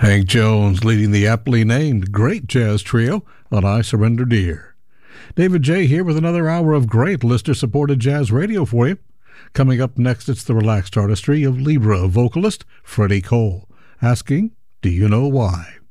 Hank Jones leading the aptly named Great Jazz Trio on I Surrender Dear. David J. here with another hour of great listener-supported jazz radio for you. Coming up next, it's the relaxed artistry of Libra vocalist Freddie Cole, asking, "Do you know why?"